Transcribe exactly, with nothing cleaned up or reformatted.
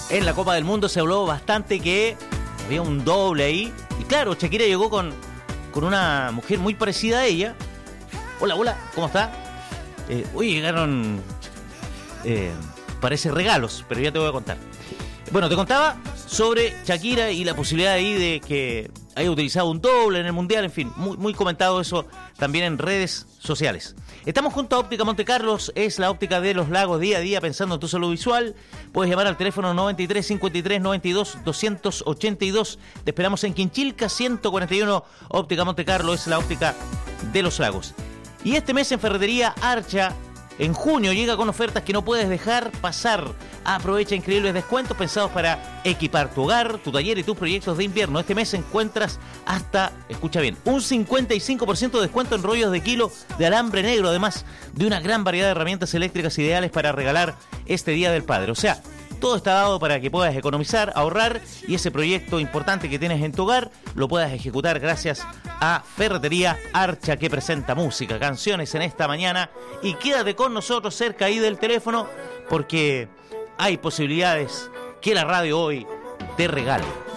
en la Copa del Mundo se habló bastante que había un doble ahí. Y claro, Shakira llegó con, con una mujer muy parecida a ella. Hola, hola, ¿cómo está? Eh, hoy llegaron, eh, parece regalos, pero ya te voy a contar. Bueno, te contaba sobre Shakira y la posibilidad ahí de que haya utilizado un doble en el Mundial, en fin, muy, muy comentado eso también en redes sociales. Estamos junto a Óptica Monte Carlos, es la óptica de los lagos, día a día pensando en tu salud visual. Puedes llamar al teléfono noventa y tres, cincuenta y tres, noventa y dos, doscientos ochenta y dos. Te esperamos en Quinchilca ciento cuarenta y uno. Óptica Monte Carlos es la óptica de los lagos. Y este mes en Ferretería Archa, en junio, llega con ofertas que no puedes dejar pasar. Aprovecha increíbles descuentos pensados para equipar tu hogar, tu taller y tus proyectos de invierno. Este mes encuentras hasta, escucha bien, un cincuenta y cinco por ciento de descuento en rollos de kilo de alambre negro, además de una gran variedad de herramientas eléctricas ideales para regalar este Día del Padre. O sea, todo está dado para que puedas economizar, ahorrar y ese proyecto importante que tienes en tu hogar lo puedas ejecutar gracias a Ferretería Archa, que presenta música, canciones en esta mañana. Y quédate con nosotros cerca ahí del teléfono porque hay posibilidades que la radio hoy te regale.